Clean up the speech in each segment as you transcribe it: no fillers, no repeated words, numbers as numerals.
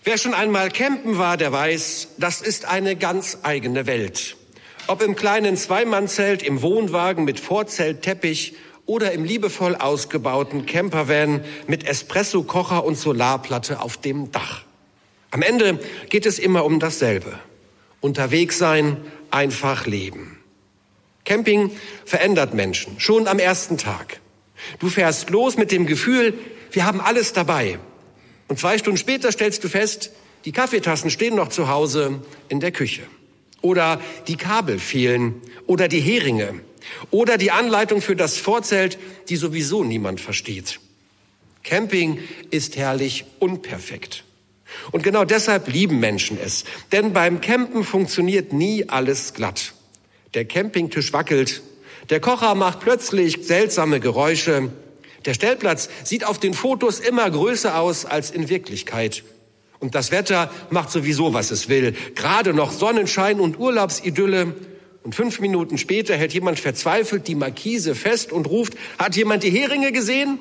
Wer schon einmal campen war, der weiß, das ist eine ganz eigene Welt. Ob im kleinen Zweimannzelt, im Wohnwagen mit Vorzeltteppich oder im liebevoll ausgebauten Campervan mit Espresso-Kocher und Solarplatte auf dem Dach. Am Ende geht es immer um dasselbe. Unterwegs sein, einfach leben. Camping verändert Menschen, schon am ersten Tag. Du fährst los mit dem Gefühl, wir haben alles dabei. Und 2 Stunden später stellst du fest, die Kaffeetassen stehen noch zu Hause in der Küche. Oder die Kabel fehlen oder die Heringe oder die Anleitung für das Vorzelt, die sowieso niemand versteht. Camping ist herrlich unperfekt. Und genau deshalb lieben Menschen es. Denn beim Campen funktioniert nie alles glatt. Der Campingtisch wackelt, der Kocher macht plötzlich seltsame Geräusche, der Stellplatz sieht auf den Fotos immer größer aus als in Wirklichkeit. Und das Wetter macht sowieso, was es will. Gerade noch Sonnenschein und Urlaubsidylle. Und 5 Minuten später hält jemand verzweifelt die Markise fest und ruft, hat jemand die Heringe gesehen?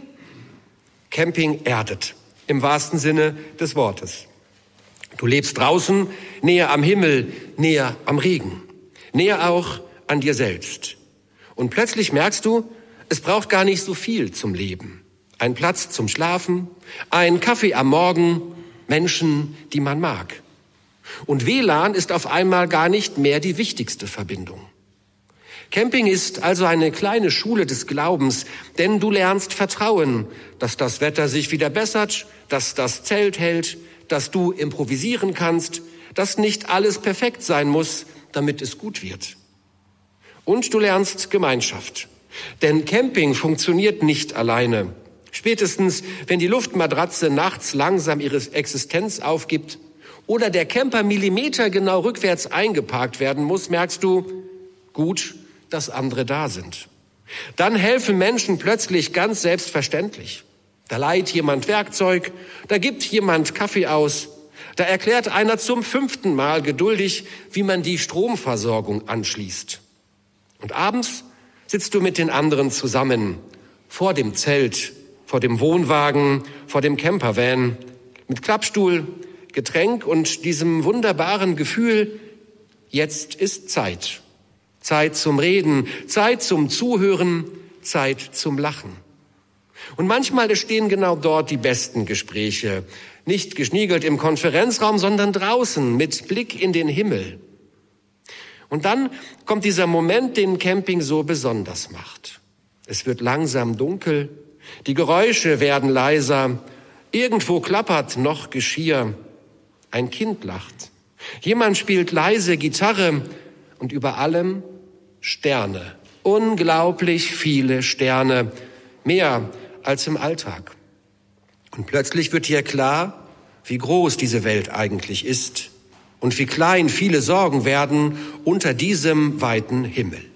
Camping erdet, im wahrsten Sinne des Wortes. Du lebst draußen, näher am Himmel, näher am Regen, näher auch an dir selbst. Und plötzlich merkst du, es braucht gar nicht so viel zum Leben. Ein Platz zum Schlafen, ein Kaffee am Morgen, Menschen, die man mag. Und WLAN ist auf einmal gar nicht mehr die wichtigste Verbindung. Camping ist also eine kleine Schule des Glaubens, denn du lernst vertrauen, dass das Wetter sich wieder bessert, dass das Zelt hält, dass du improvisieren kannst, dass nicht alles perfekt sein muss, damit es gut wird. Und du lernst Gemeinschaft. Denn Camping funktioniert nicht alleine. Spätestens, wenn die Luftmatratze nachts langsam ihre Existenz aufgibt oder der Camper millimetergenau rückwärts eingeparkt werden muss, merkst du, gut, dass andere da sind. Dann helfen Menschen plötzlich ganz selbstverständlich. Da leiht jemand Werkzeug, da gibt jemand Kaffee aus, da erklärt einer zum 5. Mal geduldig, wie man die Stromversorgung anschließt. Und abends sitzt du mit den anderen zusammen, vor dem Zelt, vor dem Wohnwagen, vor dem Campervan, mit Klappstuhl, Getränk und diesem wunderbaren Gefühl, jetzt ist Zeit. Zeit zum Reden, Zeit zum Zuhören, Zeit zum Lachen. Und manchmal entstehen genau dort die besten Gespräche, nicht geschniegelt im Konferenzraum, sondern draußen mit Blick in den Himmel. Und dann kommt dieser Moment, den Camping so besonders macht. Es wird langsam dunkel, die Geräusche werden leiser, irgendwo klappert noch Geschirr, ein Kind lacht, jemand spielt leise Gitarre und über allem Sterne, unglaublich viele Sterne, mehr als im Alltag. Und plötzlich wird dir klar, wie groß diese Welt eigentlich ist und wie klein viele Sorgen werden unter diesem weiten Himmel.